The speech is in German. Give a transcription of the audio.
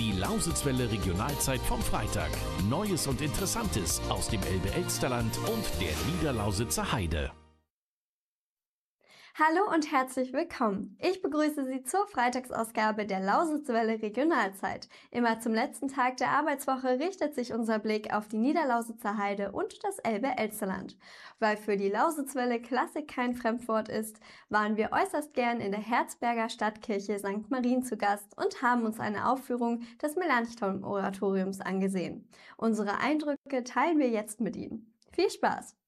Die Lausitzwelle Regionalzeit vom Freitag. Neues und Interessantes aus dem Elbe-Elsterland und der Niederlausitzer Heide. Hallo und herzlich willkommen. Ich begrüße Sie zur Freitagsausgabe der Lausitzwelle Regionalzeit. Immer zum letzten Tag der Arbeitswoche richtet sich unser Blick auf die Niederlausitzer Heide und das Elbe-Elsterland. Weil für die Lausitzwelle Klassik kein Fremdwort ist, waren wir äußerst gern in der Herzberger Stadtkirche St. Marien zu Gast und haben uns eine Aufführung des Melanchthon-Oratoriums angesehen. Unsere Eindrücke teilen wir jetzt mit Ihnen. Viel Spaß!